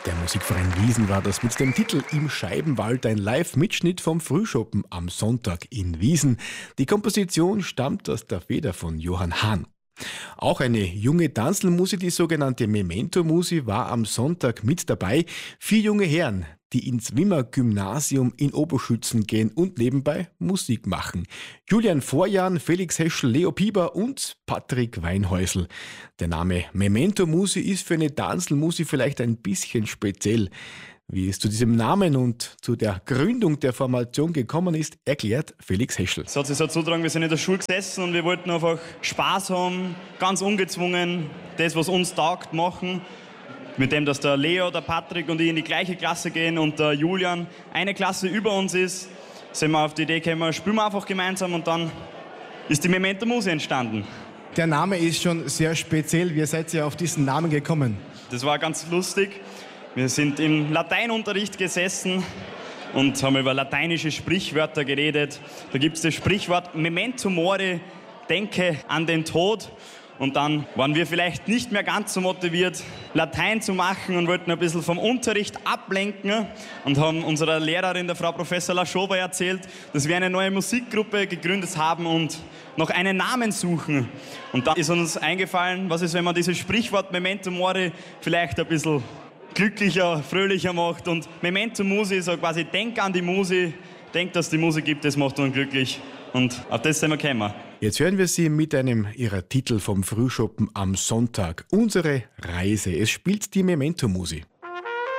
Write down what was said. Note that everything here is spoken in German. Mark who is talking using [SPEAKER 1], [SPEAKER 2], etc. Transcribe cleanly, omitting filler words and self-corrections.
[SPEAKER 1] Der Musikverein Wiesn war das mit dem Titel Im Scheibenwald, ein Live-Mitschnitt vom Frühschoppen am Sonntag in Wiesn. Die Komposition stammt aus der Feder von Johann Hahn. Auch eine junge Tanzlmusi, die sogenannte Memento-Musi, war am Sonntag mit dabei. 4 junge Herren, die ins Wimmer-Gymnasium in Oberschützen gehen und nebenbei Musik machen. Julian Vorjan, Felix Heschel, Leo Pieper und Patrick Weinhäusl. Der Name Memento-Musi ist für eine Tanzlmusi vielleicht ein bisschen speziell. Wie es zu diesem Namen und zu der Gründung der Formation gekommen ist, erklärt Felix Heschel.
[SPEAKER 2] Es hat sich so zugetragen, wir sind in der Schule gesessen und wir wollten einfach Spaß haben, ganz ungezwungen, das, was uns taugt, machen. Mit dem, dass der Leo, der Patrick und ich in die gleiche Klasse gehen und der Julian eine Klasse über uns ist, sind wir auf die Idee gekommen, spielen wir einfach gemeinsam und dann ist die Memento-Musi entstanden.
[SPEAKER 3] Der Name ist schon sehr speziell. Wie seid ihr auf diesen Namen gekommen?
[SPEAKER 2] Das war ganz lustig. Wir sind im Lateinunterricht gesessen und haben über lateinische Sprichwörter geredet. Da gibt es das Sprichwort Memento Mori, denke an den Tod. Und dann waren wir vielleicht nicht mehr ganz so motiviert, Latein zu machen und wollten ein bisschen vom Unterricht ablenken und haben unserer Lehrerin, der Frau Professor Laschober, erzählt, dass wir eine neue Musikgruppe gegründet haben und noch einen Namen suchen. Und dann ist uns eingefallen, was ist, wenn man dieses Sprichwort Memento Mori vielleicht ein bisschen glücklicher, fröhlicher macht. Und Memento Musi, so quasi denk an die Musi, denk, dass die Musik gibt, das macht uns glücklich. Und auf das sind wir gekommen.
[SPEAKER 1] Jetzt hören wir sie mit einem ihrer Titel vom Frühschoppen am Sonntag. Unsere Reise. Es spielt die Memento-Musi.